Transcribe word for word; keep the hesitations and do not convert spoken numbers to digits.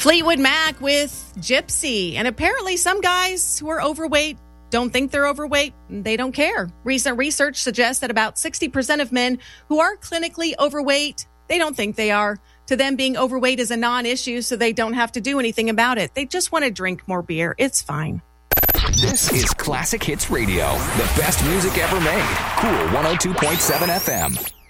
Fleetwood Mac with Gypsy. And apparently some guys who are overweight don't think they're overweight. They don't care. Recent research suggests that about sixty percent of men who are clinically overweight, they don't think they are. To them, being overweight is a non-issue, so they don't have to do anything about it. They just want to drink more beer. It's fine. This is Classic Hits Radio, the best music ever made. Cool one oh two point seven F M.